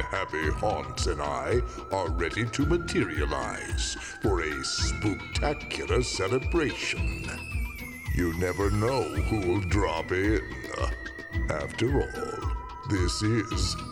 Happy Haunts and I are ready to materialize for a spooktacular celebration. You never know who will drop in. After all, this is